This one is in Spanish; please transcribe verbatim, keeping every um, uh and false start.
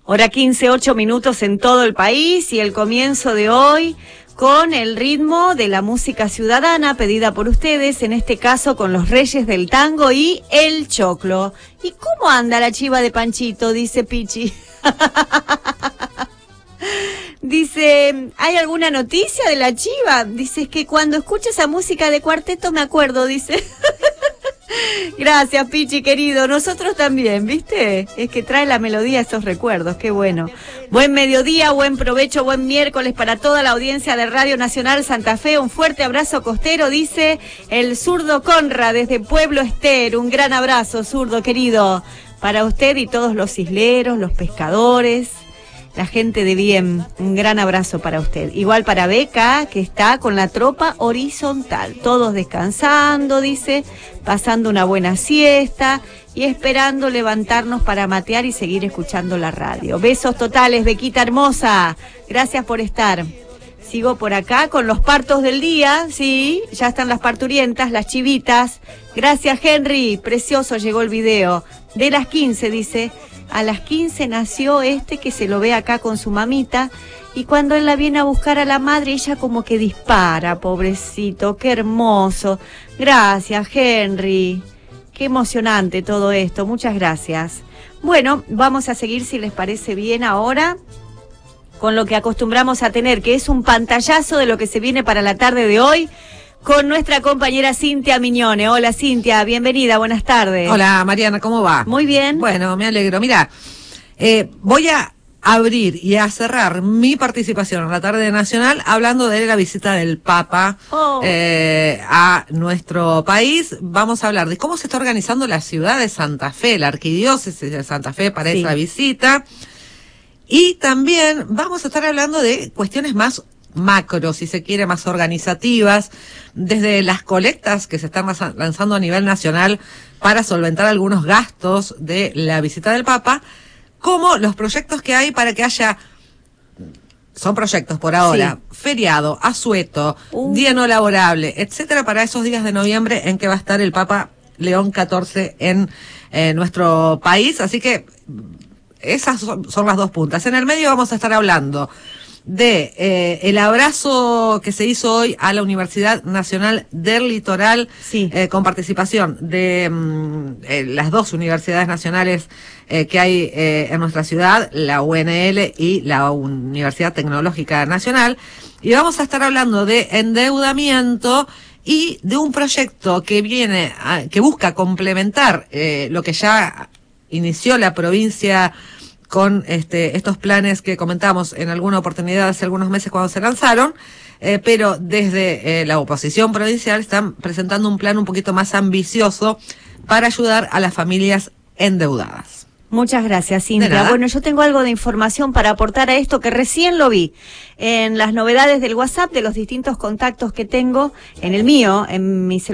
Hora quince, ocho minutos en todo el país y el comienzo de hoy con el ritmo de la música ciudadana pedida por ustedes, en este caso con los Reyes del Tango y El Choclo. ¿Y cómo anda la chiva de Panchito?, dice Pichi. Dice, ¿hay alguna noticia de la chiva? Dice, es que cuando escucho esa música de cuarteto me acuerdo, dice. Gracias, Pichi, querido. Nosotros también, ¿viste? Es que trae la melodía esos recuerdos, qué bueno. Buen mediodía, buen provecho, buen miércoles para toda la audiencia de Radio Nacional Santa Fe. Un fuerte abrazo costero, dice el zurdo Conra desde Pueblo Ester. Un gran abrazo, zurdo, querido, para usted y todos los isleros, los pescadores, la gente de bien. Un gran abrazo para usted. Igual para Beca, que está con la tropa horizontal. Todos descansando, dice, pasando una buena siesta y esperando levantarnos para matear y seguir escuchando la radio. Besos totales, Bequita hermosa. Gracias por estar. Sigo por acá con los partos del día, sí, ya están las parturientas, las chivitas. Gracias, Henry. Precioso llegó el video. De las quince, dice. A las quince nació este que se lo ve acá con su mamita y cuando él la viene a buscar a la madre, ella como que dispara, pobrecito, qué hermoso. Gracias, Henry. Qué emocionante todo esto, muchas gracias. Bueno, vamos a seguir, si les parece bien ahora, con lo que acostumbramos a tener, que es un pantallazo de lo que se viene para la tarde de hoy, con nuestra compañera Cintia Miñone. Hola, Cintia, bienvenida, buenas tardes. Hola, Mariana, ¿cómo va? Muy bien. Bueno, me alegro. Mira, eh, voy a abrir y a cerrar mi participación en la tarde nacional hablando de la visita del Papa oh. eh, a nuestro país. Vamos a hablar de cómo se está organizando la ciudad de Santa Fe, la arquidiócesis de Santa Fe para sí. esa visita. Y también vamos a estar hablando de cuestiones más macro, si se quiere, más organizativas, desde las colectas que se están lanzando a nivel nacional para solventar algunos gastos de la visita del Papa, como los proyectos que hay para que haya, son proyectos por ahora, sí. feriado, asueto, uh. día no laborable, etcétera, para esos días de noviembre en que va a estar el Papa León catorce en eh, nuestro país. Así que esas son, son las dos puntas. En el medio vamos a estar hablando de eh, el abrazo que se hizo hoy a la Universidad Nacional del Litoral, sí. eh, con participación de mm, eh, las dos universidades nacionales eh, que hay eh, en nuestra ciudad, la U N L y la Universidad Tecnológica Nacional, y vamos a estar hablando de endeudamiento y de un proyecto que viene, a, que busca complementar eh, lo que ya inició la provincia con este estos planes que comentamos en alguna oportunidad hace algunos meses cuando se lanzaron, eh, pero desde eh, la oposición provincial están presentando un plan un poquito más ambicioso para ayudar a las familias endeudadas. Muchas gracias, Cintia. Bueno, yo tengo algo de información para aportar a esto que recién lo vi en las novedades del WhatsApp, de los distintos contactos que tengo, en el mío, en mi celular.